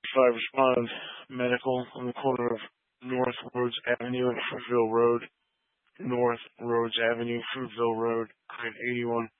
5 respond medical on the corner of North Rhodes Avenue and Fruitville Road. North Rhodes Avenue, Fruitville Road, Grade 81.